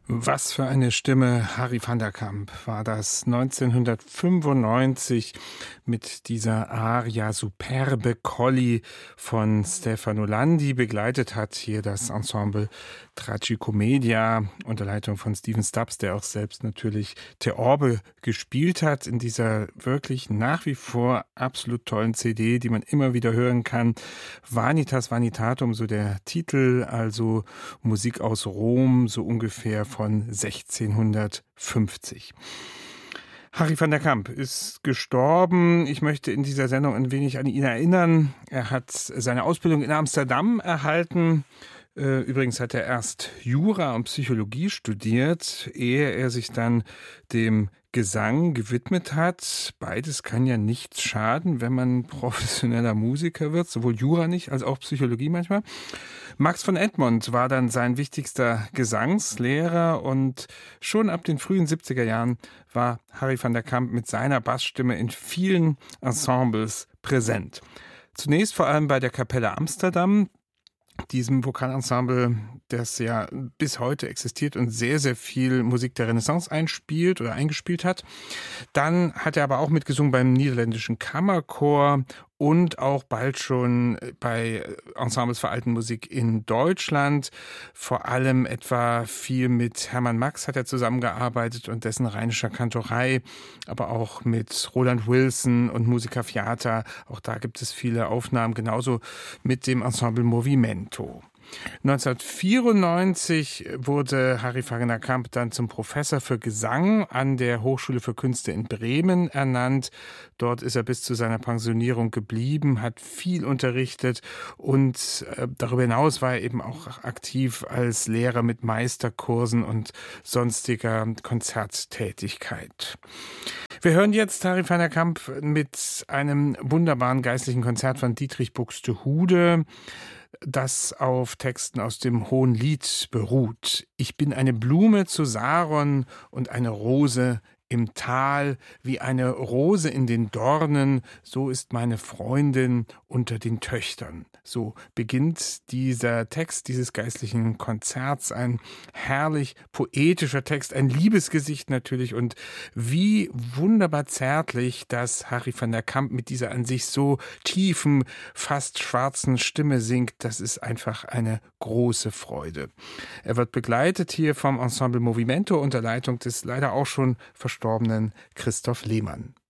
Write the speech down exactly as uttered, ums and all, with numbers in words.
Was für eine Stimme. Harry van der Kamp war das neunzehnhundertfünfundneunzig mit dieser Aria Superbe Colli von Stefano Landi. Begleitet hat hier das Ensemble Tragicomedia unter Leitung von Steven Stubbs, der auch selbst natürlich Theorbe gespielt hat in dieser wirklich nach wie vor absolut tollen C D, die man immer wieder hören kann. Vanitas Vanitatum, so der Titel, also Musik aus Rom, so ungefähr von sechzehnhundertfünfzig. Harry van der Kamp ist gestorben. Ich möchte in dieser Sendung ein wenig an ihn erinnern. Er hat seine Ausbildung in Amsterdam erhalten. Übrigens hat er erst Jura und Psychologie studiert, ehe er sich dann dem Gesang gewidmet hat. Beides kann ja nichts schaden, wenn man professioneller Musiker wird, sowohl Jura nicht als auch Psychologie manchmal. Max von Egmond war dann sein wichtigster Gesangslehrer und schon ab den frühen siebziger Jahren war Harry van der Kamp mit seiner Bassstimme in vielen Ensembles präsent. Zunächst vor allem bei der Kapelle Amsterdam, diesem Vokalensemble, das ja bis heute existiert und sehr, sehr viel Musik der Renaissance einspielt oder eingespielt hat. Dann hat er aber auch mitgesungen beim niederländischen Kammerchor und auch bald schon bei Ensembles für Altenmusik in Deutschland. Vor allem etwa viel mit Hermann Max hat er zusammengearbeitet und dessen Rheinischer Kantorei, aber auch mit Roland Wilson und Musica Fiata. Auch da gibt es viele Aufnahmen, genauso mit dem Ensemble Movimento. neunzehnhundertvierundneunzig wurde Harry van der Kamp dann zum Professor für Gesang an der Hochschule für Künste in Bremen ernannt. Dort ist er bis zu seiner Pensionierung geblieben, hat viel unterrichtet und darüber hinaus war er eben auch aktiv als Lehrer mit Meisterkursen und sonstiger Konzerttätigkeit. Wir hören jetzt Harry van der Kamp mit einem wunderbaren geistlichen Konzert von Dietrich Buxtehude, das auf Texten aus dem Hohen Lied beruht. Ich bin eine Blume zu Saron und eine Rose im Tal, wie eine Rose in den Dornen, so ist meine Freundin unter den Töchtern. So beginnt dieser Text dieses geistlichen Konzerts, ein herrlich poetischer Text, ein Liebesgesicht natürlich und wie wunderbar zärtlich, dass Harry van der Kamp mit dieser an sich so tiefen, fast schwarzen Stimme singt, das ist einfach eine große Freude. Er wird begleitet hier vom Ensemble Movimento unter Leitung des leider auch schon verstorbenen Christoph Lehmann.